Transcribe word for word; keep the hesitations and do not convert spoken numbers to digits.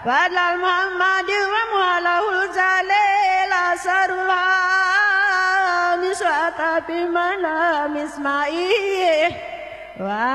Badal Muhammad wa mu'alahul jalil asarwa miswata bimana misma'i wa